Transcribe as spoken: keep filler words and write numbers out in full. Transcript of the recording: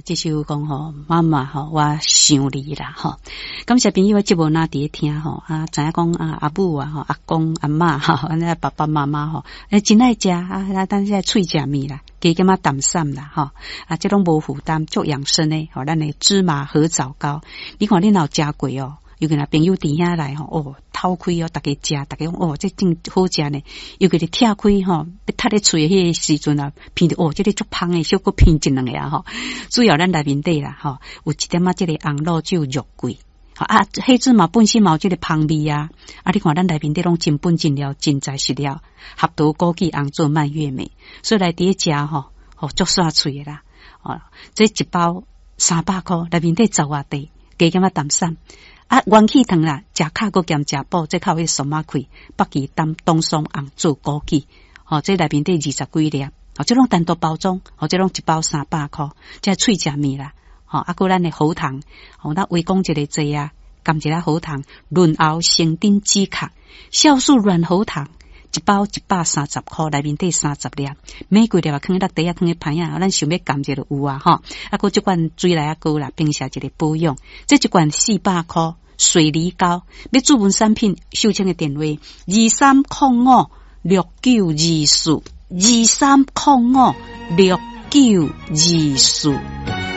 这首讲吼，妈妈吼，我想你啦吼。感谢朋友节目那伫听吼，啊，知影讲啊阿母啊吼，阿公阿嬷吼，安尼爸爸妈妈吼，诶，真爱食啊，但是喙食面啦，加减啊淡散啦吼，啊，这种无负担，足养生诶，吼，咱诶芝麻合枣糕，你看恁有食过哦？尤其那朋友伫遐来吼，哦，偷开哦，大家食，大家讲哦，这真好食呢。尤其是拆开吼，要塌咧喙迄个时阵啊，片着哦，这个足香诶，小可片一两个啊吼。主要咱内面底啦吼，有一点啊，这个红肉酒肉桂，啊，黑芝麻本身嘛有这个香味啊。啊，你看咱内面底拢真本真料、真材实料，合桃枸杞红做蔓越莓，所以来伫食吼，吼足煞脆诶啦。哦，这一包三百块，内面底十外块，加减啊淡散。啊，元气糖啦，食卡个兼食补，这靠迄松仔开，北kỳ当东松红做枸杞，哦，这内面底二十几粒，哦，这种单独包装，哦，这种一包三百块，这脆食面啦，哦，啊，个咱的喉糖，哦，咱围讲一个剂啊，含一粒喉糖，润喉生津止咳，酵素软喉糖。一包一百三十块，内面底三十粒，每几粒啊，放喺落地啊，放喺盘啊，咱想要含一个有啊，吼，啊，个这罐水来啊高啦，并且一个保养，这一罐四百块，水梨膏，要注文产品，秀清的电话二三零五六九二四，二三零五六九二四。